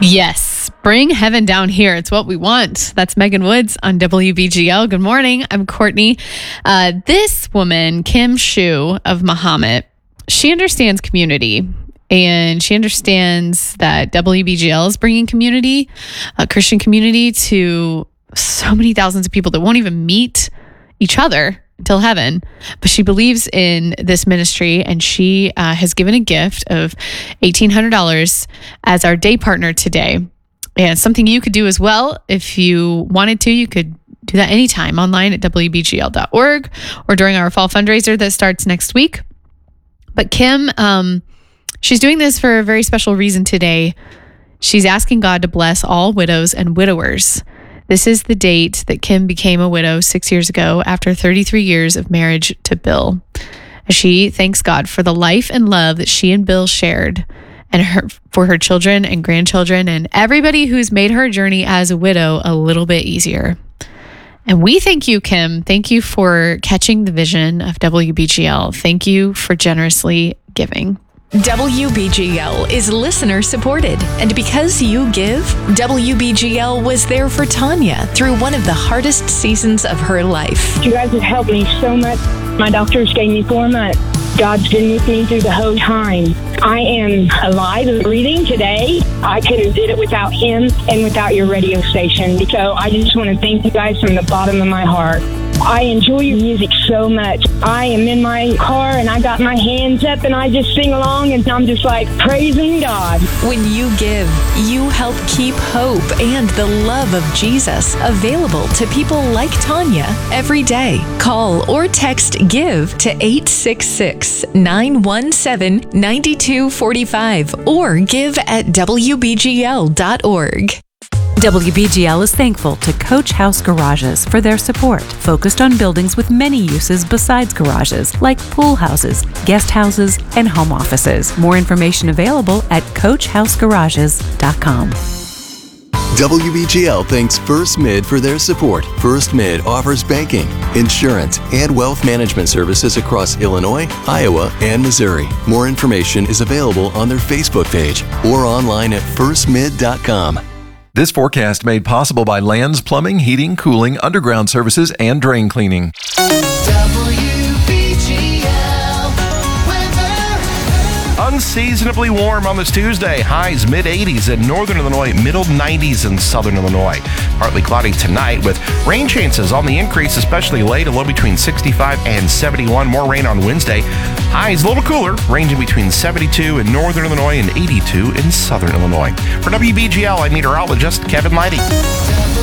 Yes, bring heaven down here. It's what we want. That's Megan Woods on WBGL. Good morning. I'm Courtney. This woman, Kim Shu of Mahomet, she understands community. And she understands that WBGL is bringing community, Christian community, to so many thousands of people that won't even meet each other until heaven. But she believes in this ministry, and she has given a gift of $1,800 as our day partner today. And something you could do as well. If you wanted to, you could do that anytime online at WBGL.org or during our fall fundraiser that starts next week. But Kim, she's doing this for a very special reason today. She's asking God to bless all widows and widowers. This is the date that Kim became a widow 6 years ago after 33 years of marriage to Bill. She thanks God for the life and love that she and Bill shared, and for her children and grandchildren and everybody who's made her journey as a widow a little bit easier. And we thank you, Kim. Thank you for catching the vision of WBGL. Thank you for generously giving. WBGL is listener supported, and because you give, WBGL was there for Tanya through one of the hardest seasons of her life. You guys have helped me so much. My doctors gave me 4 months. God's been with me through the whole time. I am alive and breathing today. I couldn't have did it without him and without your radio station. So I just want to thank you guys from the bottom of my heart. I enjoy your music so much. I am in my car and I got my hands up and I just sing along and I'm just like praising God. When you give, you help keep hope and the love of Jesus available to people like Tanya every day. Call or text GIVE to 866-917-9245 or give at WBGL.org. WBGL is thankful to Coach House Garages for their support, focused on buildings with many uses besides garages, like pool houses, guest houses, and home offices. More information available at CoachHouseGarages.com. WBGL thanks First Mid for their support. First Mid offers banking, insurance, and wealth management services across Illinois, Iowa, and Missouri. More information is available on their Facebook page or online at firstmid.com. This forecast made possible by Lands Plumbing, Heating, Cooling, Underground Services, and Drain Cleaning. Unseasonably warm on this Tuesday. Highs mid-80s in northern Illinois, middle 90s in southern Illinois. Partly cloudy tonight with rain chances on the increase, especially late, a low between 65 and 71. More rain on Wednesday. Highs a little cooler, ranging between 72 in northern Illinois and 82 in southern Illinois. For WBGL, I'm meteorologist Kevin Leidy.